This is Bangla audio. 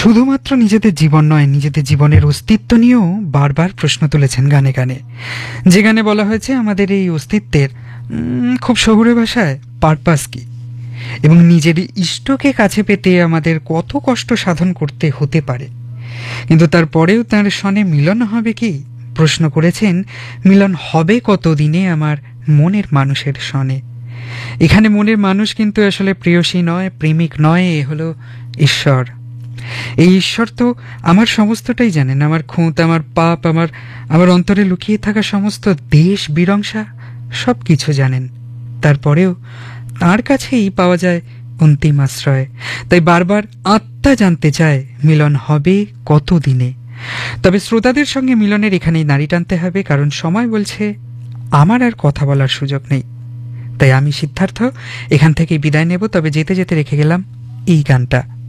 শুধুমাত্র নিজেদের জীবন নয়, নিজেদের জীবনের অস্তিত্ব নিয়েও বারবার প্রশ্ন তুলেছেন গানে গানে। যে গানে বলা হয়েছে আমাদের এই অস্তিত্বের খুব শহুরে ভাষায় পারপাস কি, এবং নিজের ইষ্টকে কাছে পেতে আমাদের কত কষ্ট সাধন করতে হতে পারে, কিন্তু তারপরেও তার সনে মিলন হবে কি? প্রশ্ন করেছেন, মিলন হবে কতদিনে আমার মনের মানুষের সনে। এখানে মনের মানুষ কিন্তু আসলে প্রেয়সী নয়, প্রেমিক নয়, এ হলো ঈশ্বর। এই ঈশ্বর তো আমার সমস্তটাই জানেন, আমার খুঁত, আমার পাপ, আমার আমার অন্তরে লুকিয়ে থাকা সমস্ত দেশ বিরংসা সব কিছু জানেন। তারপরেও তার কাছেই পাওয়া যায় অন্তিম আশ্রয়। তাই বারবার আত্মা জানতে চায় মিলন হবে কত দিনে। তবে শ্রোতাদের সঙ্গে মিলনের এখানেই নাড়ি টানতে হবে, কারণ সময় বলছে আমার আর কথা বলার সুযোগ নেই। তাই আমি সিদ্ধার্থ এখান থেকেই বিদায় নেব, তবে যেতে যেতে রেখে গেলাম এই গানটা।